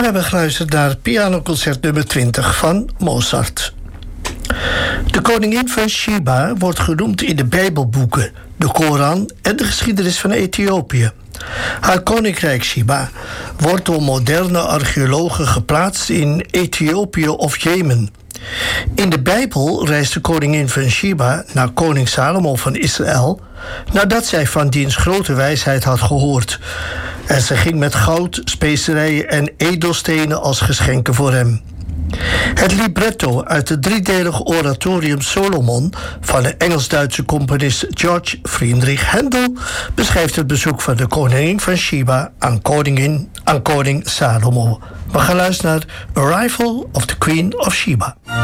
we hebben geluisterd naar pianoconcert nummer 20 van Mozart. De koningin van Sheba wordt genoemd in de Bijbelboeken, de Koran en de geschiedenis van Ethiopië. Haar koninkrijk Sheba wordt door moderne archeologen geplaatst in Ethiopië of Jemen. In de Bijbel reist de koningin van Sheba naar koning Salomo van Israël nadat zij van diens grote wijsheid had gehoord. En ze ging met goud, specerijen en edelstenen als geschenken voor hem. Het libretto uit het driedelige oratorium Solomon van de Engels-Duitse componist George Friedrich Händel beschrijft het bezoek van de koningin van Sheba aan koning Salomo. We gaan luisteren naar Arrival of the Queen of Sheba.